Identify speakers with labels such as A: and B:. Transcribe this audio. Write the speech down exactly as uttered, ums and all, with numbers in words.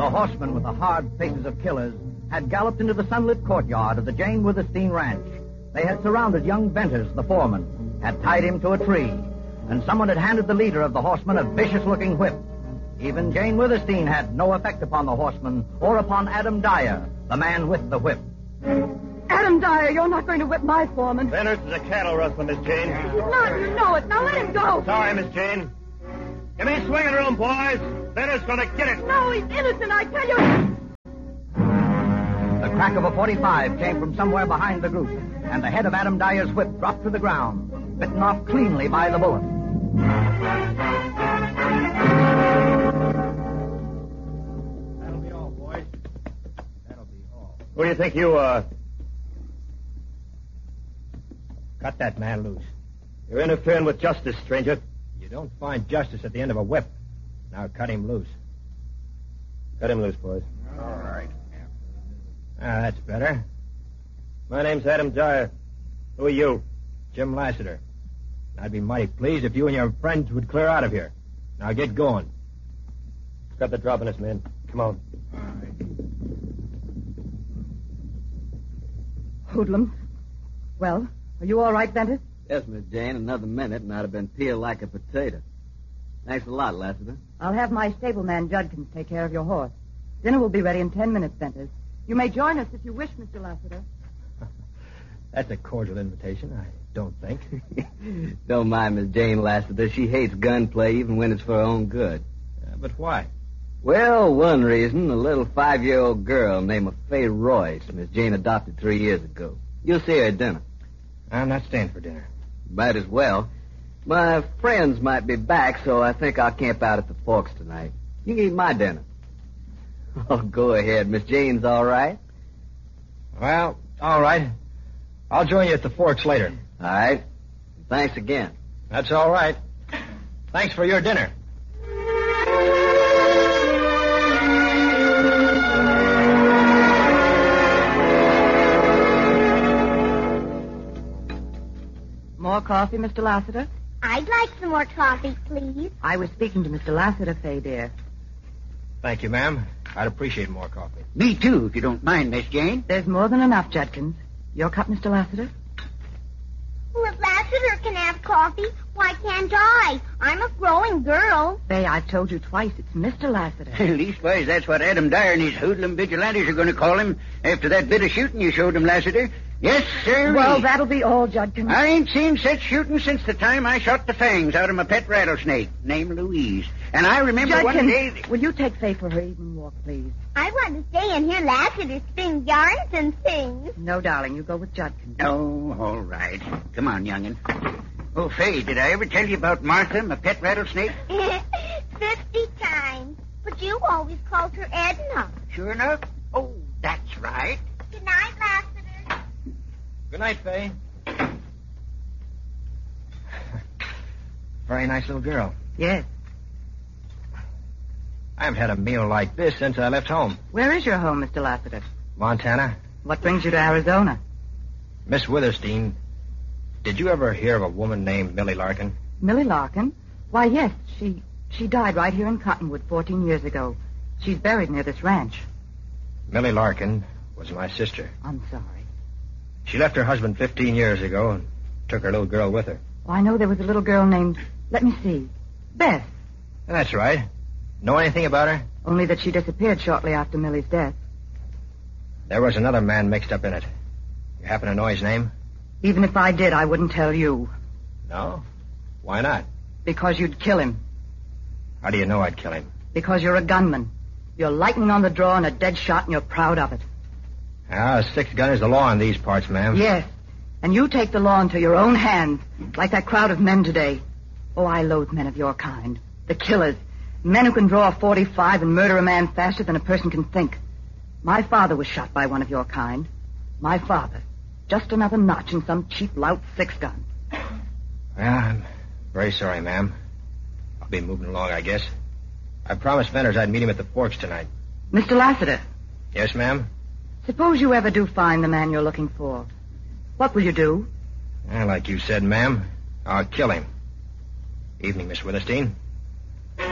A: The horsemen with the hard faces of killers had galloped into the sunlit courtyard of the Jane Withersteen ranch. They had surrounded young Venters, the foreman, had tied him to a tree, and someone had handed the leader of the horsemen a vicious-looking whip. Even Jane Withersteen had no effect upon the horseman or upon Adam Dyer, the man with the whip.
B: Adam Dyer, you're not going to whip my foreman.
C: Venters is a cattle rustler, Miss Jane.
B: He's not, you know it. Now let him go.
C: Sorry, Miss Jane. Give me swinging room, boys. Venters gonna get it.
B: No, he's innocent, I tell you.
A: The crack of a forty-five came from somewhere behind the group, and the head of Adam Dyer's whip dropped to the ground, bitten off cleanly by the bullet.
C: That'll be all, boys. That'll be all. Who do you think you are?
D: Cut that man loose.
C: You're interfering with justice, stranger.
D: You don't find justice at the end of a whip. Now cut him loose.
C: Cut him loose, boys.
D: All right. Ah, that's better.
C: My name's Adam Dyer. Who are you?
D: Jim Lassiter. I'd be mighty pleased if you and your friends would clear out of here. Now get going.
C: Grab the drop on us, man. Come on.
D: All right.
B: Hoodlums. Well, are you all right, Venters?
E: Yes, Miss Jane. Another minute, and I'd have been peeled like a potato. Thanks a lot, Lassiter.
B: I'll have my stableman Judkins take care of your horse. Dinner will be ready in ten minutes, Venters. You may join us if you wish, Mister Lassiter.
D: That's a cordial invitation, I don't think.
E: Don't mind Miss Jane Lassiter. She hates gunplay even when it's for her own good.
D: Uh, but why?
E: Well, one reason, a little five-year-old girl named Faye Royce, Miss Jane adopted three years ago. You'll see her at dinner.
D: I'm not staying for dinner.
E: Might as well. My friends might be back, so I think I'll camp out at the Forks tonight. You can eat my dinner. Oh, go ahead. Miss Jane's all right?
D: Well, all right. I'll join you at the Forks later.
E: All right. Thanks again.
D: That's all right. Thanks for your dinner.
B: More coffee, Mister Lassiter?
F: I'd like some more coffee, please.
B: I was speaking to Mister Lassiter, Faye, dear.
D: Thank you, ma'am. I'd appreciate more coffee.
G: Me, too, if you don't mind, Miss Jane.
B: There's more than enough, Judkins. Your cup, Mister Lassiter?
F: Well, if Lassiter can have coffee, why can't I? I'm a growing girl.
B: Faye, I've told you twice, it's Mister Lassiter.
G: Leastwise, that's what Adam Dyer and his hoodlum vigilantes are going to call him after that bit of shooting you showed him, Lassiter. Yes, sir.
B: Well, that'll be all, Judkins.
G: I ain't seen such shooting since the time I shot the fangs out of my pet rattlesnake, named Louise. And I remember
B: Judkins,
G: one day...
B: will you take Faye for her evening walk, please?
F: I want to stay and hear Lassiter spin yarns and things.
B: No, darling, you go with Judkins.
G: Oh, all right. Come on, young'un. Oh, Faye, did I ever tell you about Martha, my pet rattlesnake?
F: Fifty times. But you always called her Edna.
G: Sure enough. Oh, that's right.
F: Good night, Lassiter.
D: Good night, Faye. Very nice little girl.
B: Yes.
D: I haven't had a meal like this since I left home.
B: Where is your home, Mister Lassiter?
D: Montana.
B: What brings you to Arizona?
D: Miss Withersteen, did you ever hear of a woman named Millie Larkin?
B: Millie Larkin? Why, yes. She she died right here in Cottonwood fourteen years ago. She's buried near this ranch.
D: Millie Larkin was my sister.
B: I'm sorry.
D: She left her husband fifteen years ago and took her little girl with her.
B: Oh, I know there was a little girl named, let me see, Beth.
D: That's right. Know anything about her?
B: Only that she disappeared shortly after Millie's death.
D: There was another man mixed up in it. You happen to know his name?
B: Even if I did, I wouldn't tell you.
D: No? Why not?
B: Because you'd kill him.
D: How do you know I'd kill him?
B: Because you're a gunman. You're lightning on the draw and a dead shot, and you're proud of it.
D: Ah, a six gun is the law in these parts, ma'am.
B: Yes. And you take the law into your own hands, like that crowd of men today. Oh, I loathe men of your kind. The killers. Men who can draw a forty-five and murder a man faster than a person can think. My father was shot by one of your kind. My father. Just another notch in some cheap lout six-gun.
D: Well, I'm very sorry, ma'am. I'll be moving along, I guess. I promised Venters I'd meet him at the Forks tonight.
B: Mister Lassiter.
D: Yes, ma'am?
B: Suppose you ever do find the man you're looking for. What will you do?
D: Well, like you said, ma'am, I'll kill him. Evening, Miss Withersteen.